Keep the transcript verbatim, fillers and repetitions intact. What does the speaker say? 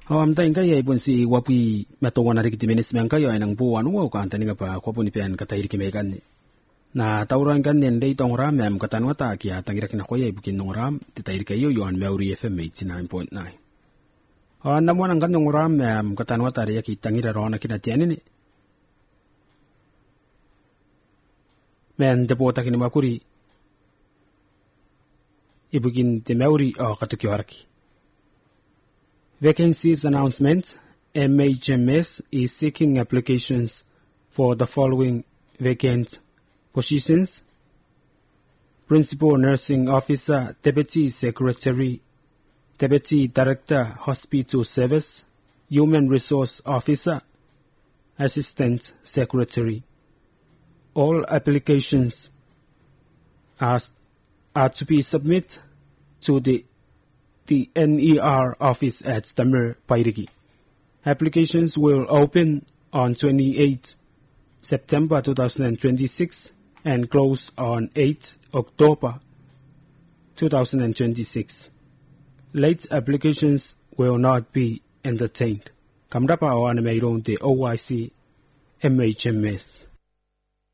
Hawam ta ingka ya ibun si wapi matawana rikiti menismen kayo ay nang buwan wo ka antani nga pa kwapo ni pian katahir kimegan ni. Na tauran kan nende itong ram em katanwa ta kya tangira kina koya ibukin nong ram titahir kayo yon Maori F M eighty-nine point nine. Hawan namuan ang kan nong ram em katanwa ta riya ki tangira rona kina tiyan ni. Men depota kini makuri ibukin ti Maori o katukyo haraki. Vacancies announcement. M H M S is seeking applications for the following vacant positions: Principal Nursing Officer, Deputy Secretary, Deputy Director Hospital Service, Human Resource Officer, Assistant Secretary. All applications are, are to be submitted to the the N E R office at Tamir Pairiki. Applications will open on twenty-eighth September twenty twenty-six and close on eighth October twenty twenty-six. Late applications will not be entertained. Kamdapa awan mayroon the O I C M H M S.